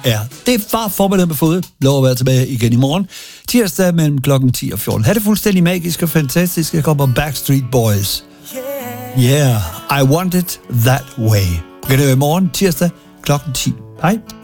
er. Det var formiddagen med fået. Lov at være tilbage igen i morgen. Tirsdag mellem klokken 10 og 14. Ha' det fuldstændig magisk og fantastisk. Jeg kommer Backstreet Boys. Yeah, I want it that way. Begynder i morgen tirsdag klokken 10. Hej.